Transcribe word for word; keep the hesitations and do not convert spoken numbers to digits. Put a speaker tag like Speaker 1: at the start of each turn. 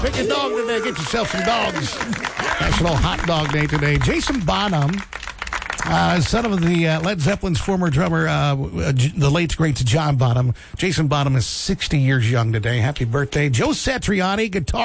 Speaker 1: Pick a dog today. Get yourself some dogs. National Hot Dog Day today. Jason Bonham, uh, son of the uh, Led Zeppelin's former drummer, uh, the late great John Bonham. Jason Bonham is sixty years young today. Happy birthday. Joe Satriani, guitar.